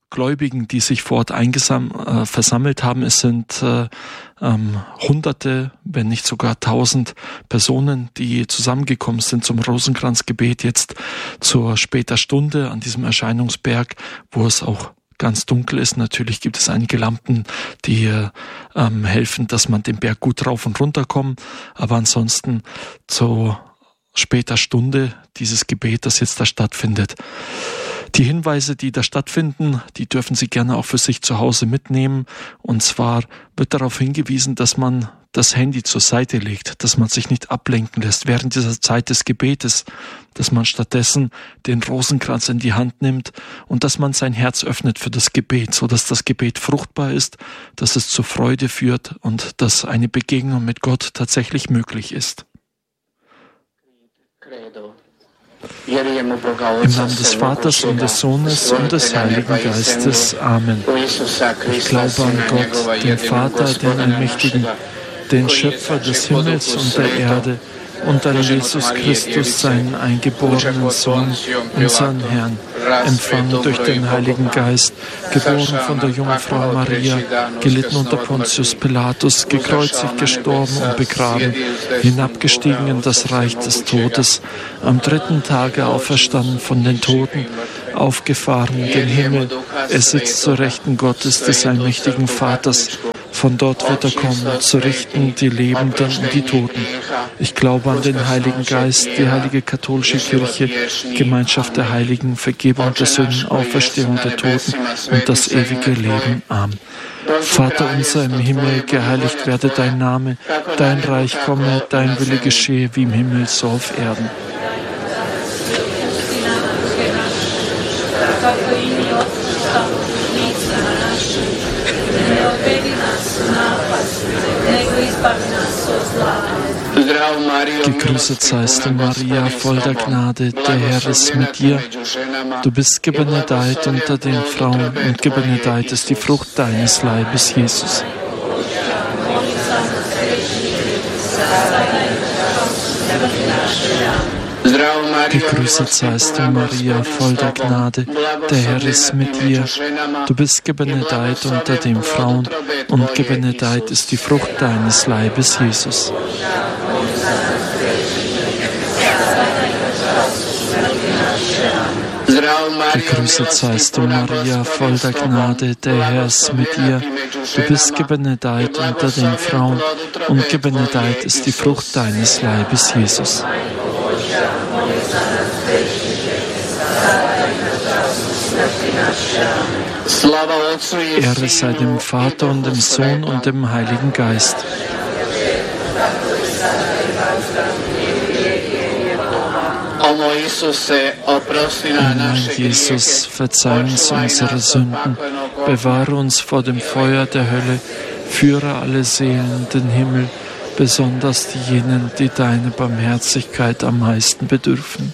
Gläubigen, die sich vor Ort versammelt haben. Es sind Hunderte, wenn nicht sogar 1000 Personen, die zusammengekommen sind zum Rosenkranzgebet jetzt zur später Stunde an diesem Erscheinungsberg, wo es auch ganz dunkel ist. Natürlich gibt es einige Lampen, die helfen, dass man den Berg gut rauf und runter kommt. Aber ansonsten zu später Stunde dieses Gebet, das jetzt da stattfindet. Die Hinweise, die da stattfinden, die dürfen Sie gerne auch für sich zu Hause mitnehmen. Und zwar wird darauf hingewiesen, dass man das Handy zur Seite legt, dass man sich nicht ablenken lässt während dieser Zeit des Gebetes, dass man stattdessen den Rosenkranz in die Hand nimmt und dass man sein Herz öffnet für das Gebet, so dass das Gebet fruchtbar ist, dass es zur Freude führt und dass eine Begegnung mit Gott tatsächlich möglich ist. Im Namen des Vaters und des Sohnes und des Heiligen Geistes. Amen. Ich glaube an Gott, den Vater, den Allmächtigen, den Schöpfer des Himmels und der Erde und an Jesus Christus, seinen eingeborenen Sohn, unseren Herrn, empfangen durch den Heiligen Geist, geboren von der Jungfrau Maria, gelitten unter Pontius Pilatus, gekreuzigt, gestorben und begraben, hinabgestiegen in das Reich des Todes, am 3. Tage auferstanden von den Toten, aufgefahren in den Himmel, er sitzt zur Rechten Gottes des allmächtigen Vaters. Von dort wird er kommen, zu richten die Lebenden und die Toten. Ich glaube an den Heiligen Geist, die heilige katholische Kirche, Gemeinschaft der Heiligen, Vergebung der Sünden, Auferstehung der Toten und das ewige Leben. Amen. Vater unser im Himmel, geheiligt werde dein Name, dein Reich komme, dein Wille geschehe, wie im Himmel, so auf Erden. Gegrüßet seist du, Maria, voll der Gnade, der Herr ist mit dir. Du bist gebenedeit unter den Frauen und gebenedeit ist die Frucht deines Leibes, Jesus. Gegrüßet seist du, Maria, voll der Gnade, der Herr ist mit dir. Du bist gebenedeit unter den Frauen und gebenedeit ist die Frucht deines Leibes, Jesus. Gegrüßet seist du, Maria, voll der Gnade, der Herr ist mit dir. Du bist gebenedeit unter den Frauen und gebenedeit ist die Frucht deines Leibes, Jesus. Ehre sei dem Vater und dem Sohn und dem Heiligen Geist. O mein Jesus, verzeih uns unsere Sünden, bewahre uns vor dem Feuer der Hölle, führe alle Seelen in den Himmel, besonders diejenigen, die deine Barmherzigkeit am meisten bedürfen.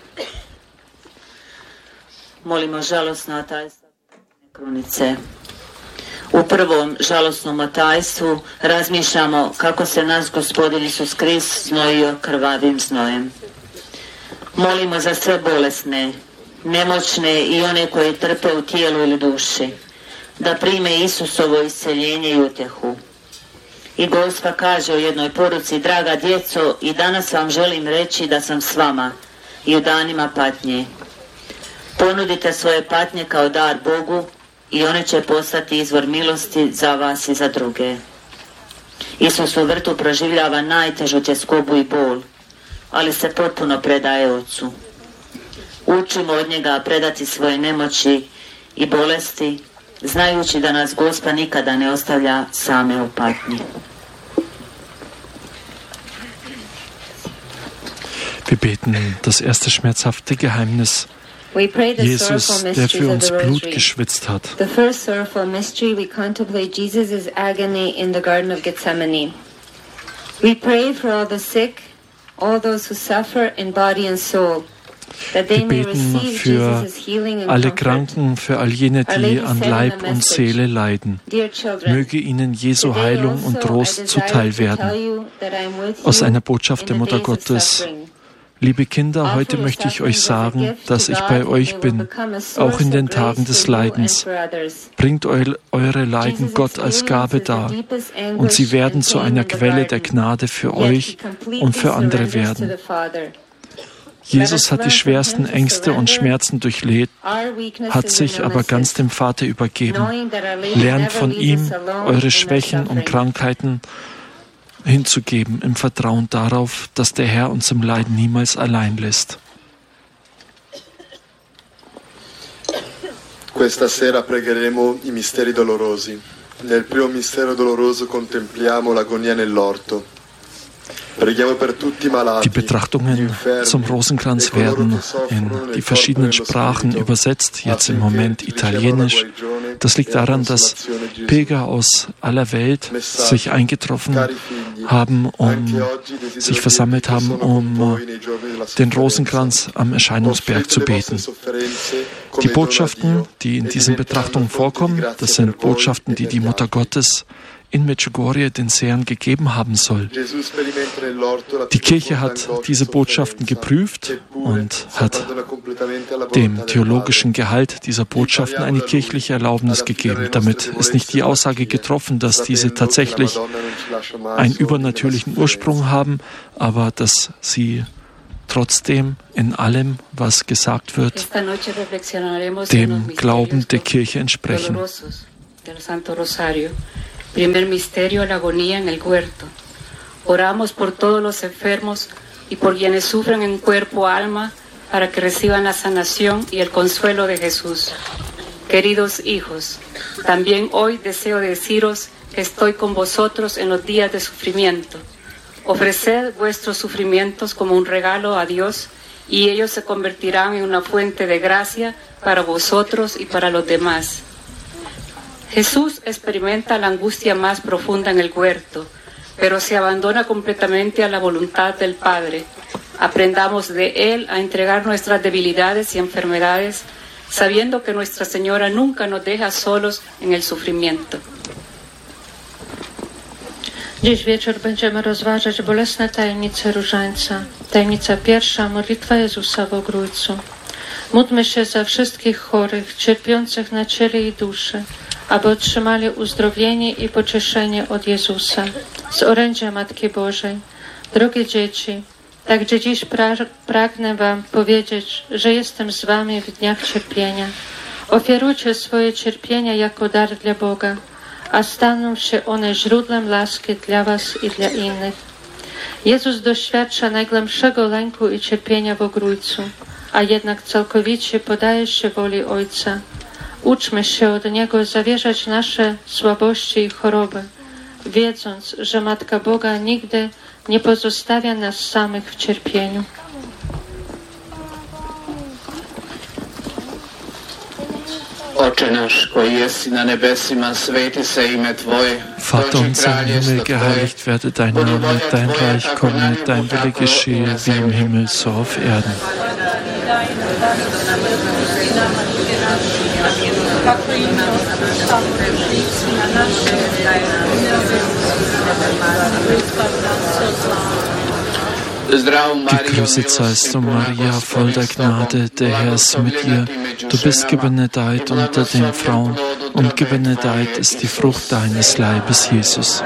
Molimo žalosna tajstva krunice. U prvom žalosnom tajstvu razmišljamo kako se nas Gospodin Isus Krist znojio krvavim znojem. Molimo za sve bolesne, nemoćne i one koji trpe u tijelu ili duši, da prime Isusovo isceljenje i utjehu. I Gospa kaže u jednoj poruci: draga djeco, i danas vam želim reći da sam s vama i u danima patnje. Ponudite svoje patnje kao dar Bogu i one će postati izvor milosti za vas i za druge. Isus u vrtu proživljava najtežu tjeskobu i bol, ali se potpuno predaje Ocu. Učimo od njega predati svoje nemoći i bolesti, znajući da nas Gospa nikada ne ostavlja same u patnji. Wir beten das erste schmerzhafte Geheimnis. Jesus, der für uns Blut geschwitzt hat. The first sorrowful mystery, we contemplate Jesus' agony in the Garden of Gethsemane. We pray for all the sick, all those who suffer in body and soul, that they may receive Jesus' healing and alle comfort. Kranken, für all jene, die an Leib und Seele leiden. Möge ihnen Jesu Heilung und Trost zuteil werden. Aus einer Botschaft der Mutter Gottes. Liebe Kinder, heute möchte ich euch sagen, dass ich bei euch bin, auch in den Tagen des Leidens. Bringt eure Leiden Gott als Gabe dar, und sie werden zu einer Quelle der Gnade für euch und für andere werden. Jesus hat die schwersten Ängste und Schmerzen durchlebt, hat sich aber ganz dem Vater übergeben. Lernt von ihm, eure Schwächen und Krankheiten hinzugeben, im Vertrauen darauf, dass der Herr uns im Leiden niemals allein lässt. Questa sera pregheremo i misteri dolorosi. Nel primo mistero doloroso contempliamo l'agonia nell'orto. Die Betrachtungen zum Rosenkranz werden in die verschiedenen Sprachen übersetzt, jetzt im Moment Italienisch. Das liegt daran, dass Pilger aus aller Welt sich eingetroffen haben, sich versammelt haben, um den Rosenkranz am Erscheinungsberg zu beten. Die Botschaften, die in diesen Betrachtungen vorkommen, das sind Botschaften, die die Mutter Gottes in Medjugorje den Sehern gegeben haben soll. Die Kirche hat diese Botschaften geprüft und hat dem theologischen Gehalt dieser Botschaften eine kirchliche Erlaubnis gegeben. Damit ist nicht die Aussage getroffen, dass diese tatsächlich einen übernatürlichen Ursprung haben, aber dass sie trotzdem in allem, was gesagt wird, dem Glauben der Kirche entsprechen. Primer misterio, la agonía en el huerto. Oramos por todos los enfermos y por quienes sufren en cuerpo o alma para que reciban la sanación y el consuelo de Jesús. Queridos hijos, también hoy deseo deciros que estoy con vosotros en los días de sufrimiento. Ofreced vuestros sufrimientos como un regalo a Dios y ellos se convertirán en una fuente de gracia para vosotros y para los demás. Jesús experimenta la angustia más profunda en el huerto, pero se abandona completamente a la voluntad del Padre. Aprendamos de Él a entregar nuestras debilidades y enfermedades, sabiendo que Nuestra Señora nunca nos deja solos en el sufrimiento. Dziś wieczór będziemy rozważać bolesne tajemnice Różańca. Tajemnica pierwsza, modlitwa Jezusa w Ogrójcu. Módlmy się za wszystkich chorych, cierpiących na ciele i duszy, aby otrzymali uzdrowienie i pocieszenie od Jezusa z orędzia Matki Bożej. Drogie dzieci, także dziś pragnę Wam powiedzieć, że jestem z Wami w dniach cierpienia. Ofiarujcie swoje cierpienia jako dar dla Boga, a staną się one źródłem laski dla Was i dla innych. Jezus doświadcza najgłębszego lęku i cierpienia w Ogrójcu, a jednak całkowicie podaje się woli Ojca. Uczmy się od Niego zawierzać nasze słabości i choroby, wiedząc, że Matka Boga nigdy nie pozostawia nas samych w cierpieniu. Oče naš koji jesi na nebesima, sveti se ime Tvoje. Vater unser im Himmel, geheiligt werde dein Name, dein Reich komme, dein Wille geschehe, wie im Himmel, so auf Erden. Gegrüßet seist du, Maria, voll der Gnade, der Herr ist mit dir. Du bist gebenedeit unter den Frauen, und gebenedeit ist die Frucht deines Leibes, Jesus.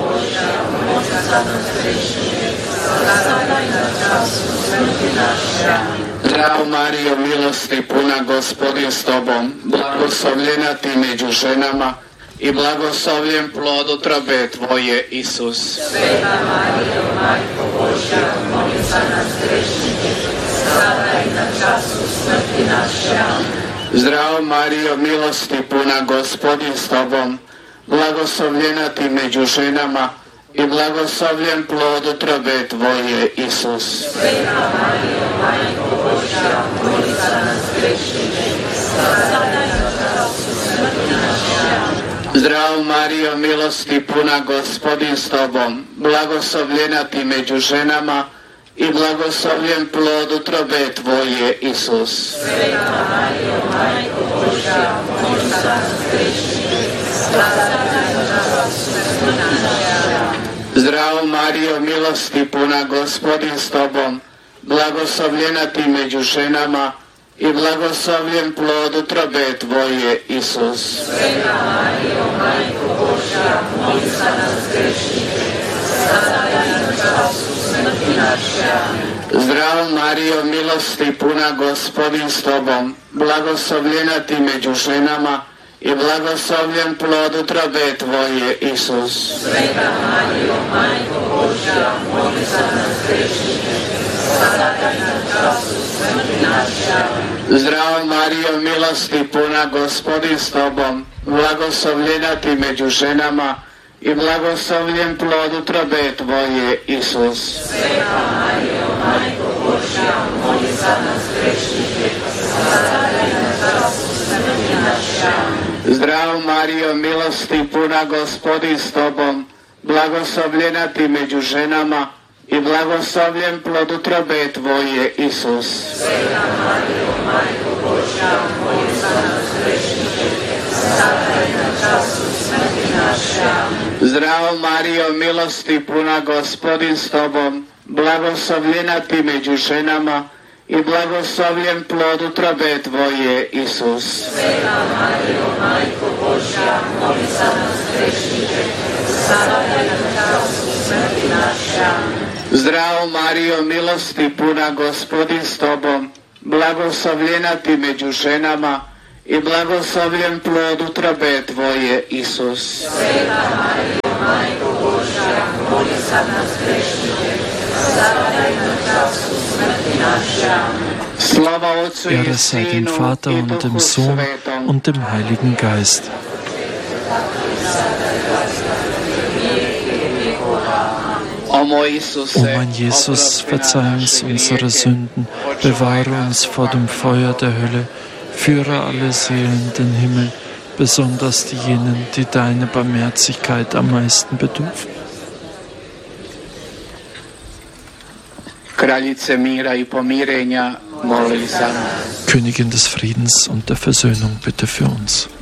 Zdravo Mario, milosti puna, Gospodin s tobom, blagoslovljena ti među ženama i blagoslovljen plod utrobe Tvoje, Isus. Sveta Marijo, Majko Božja, moli za nas grešnike, sada i na času smrti naše. Zdravo Mario, milosti puna, Gospodin s tobom, blagoslovljena ti među ženama i blagoslovljen plod utrobe Tvoje, Isus. Sveta Marijo, Majko Božja, moli za nas grešnike, sada i na času smrti naše. Zdravo Mario, milosti puna, Gospodin s tobom, blagoslovljena ti među ženama i blagoslovljen plod utrobe Tvoje, Isus. Sveta Marijo, Majko Božja, moli za nas grešnike, sada i na času smrti naše. Zdravo Mario, milosti puna, Gospodin s tobom, blagoslovljena ti među ženama i blagoslovljen plod utrobe tvoje, Isus. Sveta Marijo, Majko Božja, moli za nas grešnike, sada i na času smrti naše. Amen. Zdravo Marijo, milosti puna, Gospodin s tobom, blagoslovljena ti među ženama i blagoslovljen plod utrobe tvoje, Isus. Sveta Marijo, Majko Božja, moli za nas grešnike, sada i na času smrti naše. Amen. Zdravo Marijo, milosti puna, Gospodin s tobom, blagoslovljena ti među ženama i blagoslovljen plod utrobe tvoje, Isus. Sveta Marijo, Majko Božja, moli za nas grešnike, sada i na času smrti naše. Amen. Zdravo Marijo, milosti puna, Gospodin s tobom, blagoslovljena ti među ženama i blagoslovljen plod utrobe tvoje, Isus. Sveta Marijo, Majko Božja, moli za nas grešnike, sada i na času smrti naše. Amen. Zdravo Marijo, milosti puna, Gospodin s tobom, blagoslovljena ti među ženama i blagoslovljen plod utrobe tvoje, Isus. Sveta Marijo, Majko Božja, moli za nas grešnike, sada i na času smrti naše. Amen. Zdravo Marijo, milosti puna, Gospodin s tobom, blagoslovljena ti među ženama i blagoslovljen plod utrobe tvoje, Isus. Sveta Marijo, Majko Božja, moli za nas grešnike, sada i na času smrti naše. Amen. Slava Otcu i Ehre sei dem Sinu Vater i und dem Duhu Sohn Svetom. und dem Heiligen Geist. O mein Isuse, O mein Jesus, verzeih uns unsere Sünden, bewahre uns vor dem Feuer der Hölle, führe alle Seelen in den Himmel, besonders diejenigen, die deine Barmherzigkeit am meisten bedürfen. Kraljice mira i pomirenja, moli za nas. Königin des Friedens und der Versöhnung, bitte für uns.